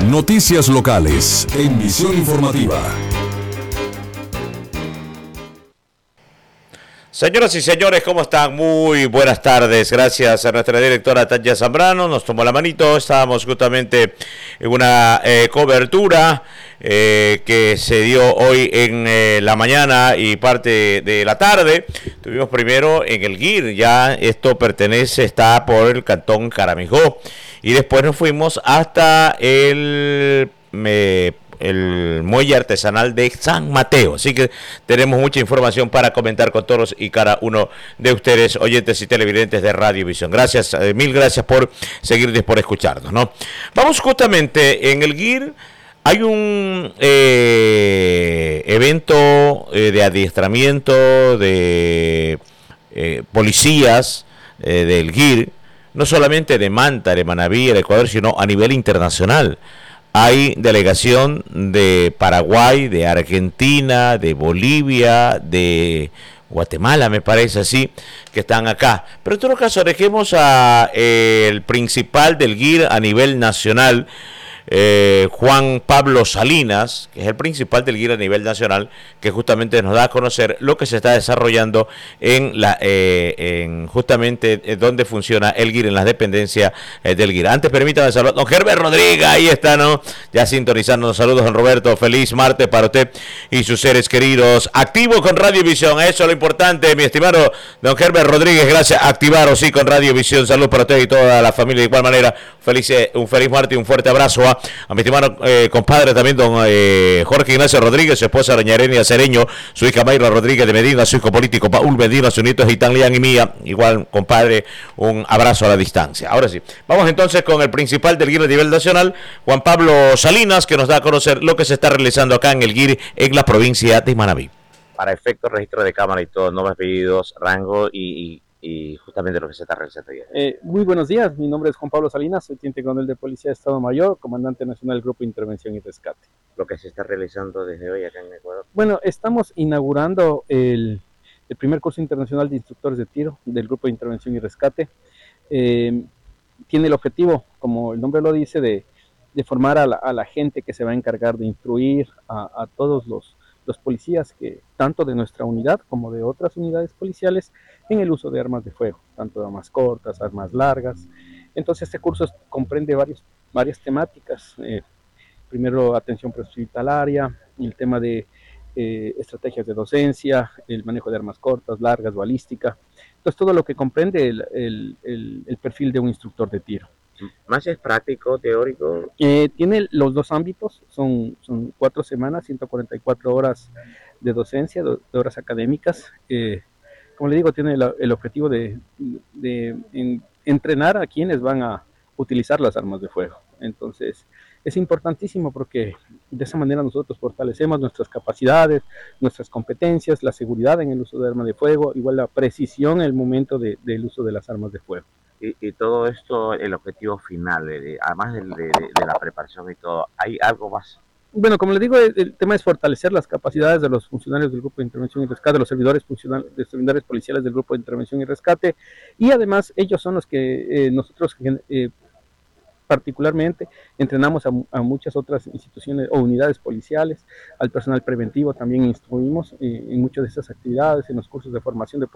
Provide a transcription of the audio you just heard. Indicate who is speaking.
Speaker 1: Noticias locales en Visión Informativa.
Speaker 2: Señoras y señores, ¿cómo están? Muy buenas tardes. Gracias a nuestra directora Tania Zambrano. Nos tomó la manito. Estábamos justamente en una cobertura que se dio hoy en la mañana y parte de la tarde. Estuvimos primero en el GIR. Ya esto está por el cantón Caramijó. Y después nos fuimos hasta el muelle artesanal de San Mateo. Así que tenemos mucha información para comentar con todos y cada uno de ustedes, oyentes y televidentes de Radio Visión. Gracias, mil gracias por seguirnos, por escucharnos, ¿no? Vamos justamente en el GIR. Hay un evento de adiestramiento de policías del GIR, no solamente de Manta, de Manabí, el Ecuador, sino a nivel internacional. Hay delegación de Paraguay, de Argentina, de Bolivia, de Guatemala, me parece así, que están acá. Pero en todo caso, dejemos a el principal del GIR a nivel nacional, Juan Pablo Salinas, que es el principal del GIR a nivel nacional, que justamente nos da a conocer lo que se está desarrollando en justamente donde funciona el GIR, en las dependencias del GIR. Antes permítame saludar a don Herbert Rodríguez, ahí está, ¿no? Ya sintonizando. Saludos, don Roberto, feliz martes para usted y sus seres queridos. Activo con Radio Visión, eso es lo importante, mi estimado don Herbert Rodríguez, gracias, activaros sí con Radio Visión. Salud para usted y toda la familia de igual manera. Un feliz martes y un fuerte abrazo a mi estimado compadre también, don Jorge Ignacio Rodríguez, su esposa doña Erenia Cereño, su hija Mayra Rodríguez de Medina, su hijo político Paul Medina, su nieto Gitán Lian y mía, igual compadre, un abrazo a la distancia. Ahora sí, vamos entonces con el principal del GIR a nivel nacional, Juan Pablo Salinas, que nos da a conocer lo que se está realizando acá en el GIR en la provincia de Manabí.
Speaker 3: Para efectos registro de cámara y todo, nombres, apellidos, rango y justamente lo que se está realizando ya.
Speaker 4: Muy buenos días, mi nombre es Juan Pablo Salinas, soy teniente coronel de Policía de Estado Mayor, comandante nacional del Grupo de Intervención y Rescate.
Speaker 3: Lo que se está realizando desde hoy acá en Ecuador.
Speaker 4: Bueno, estamos inaugurando el primer curso internacional de instructores de tiro del Grupo de Intervención y Rescate. Tiene el objetivo, como el nombre lo dice, de formar a la gente que se va a encargar de instruir a todos los policías, que tanto de nuestra unidad como de otras unidades policiales, en el uso de armas de fuego, tanto de armas cortas, armas largas. Entonces este curso comprende varias temáticas. Primero, atención prehospitalaria, el tema de estrategias de docencia, el manejo de armas cortas, largas, balística. Entonces todo lo que comprende el perfil de un instructor de tiro.
Speaker 3: ¿Más es práctico, teórico?
Speaker 4: Tiene los dos ámbitos, son 4 semanas, 144 horas de docencia, de horas académicas. Como le digo, tiene el objetivo de entrenar a quienes van a utilizar las armas de fuego. Entonces, es importantísimo porque de esa manera nosotros fortalecemos nuestras capacidades, nuestras competencias, la seguridad en el uso de armas de fuego, igual la precisión en el momento del uso de las armas de fuego.
Speaker 3: Y todo esto, el objetivo final, además de la preparación y todo, ¿hay algo más?
Speaker 4: Bueno, como le digo, el tema es fortalecer las capacidades de los funcionarios del Grupo de Intervención y Rescate, de los servidores policiales del Grupo de Intervención y Rescate, y además ellos son los que nosotros particularmente entrenamos a muchas otras instituciones o unidades policiales, al personal preventivo también instruimos en muchas de esas actividades, en los cursos de formación de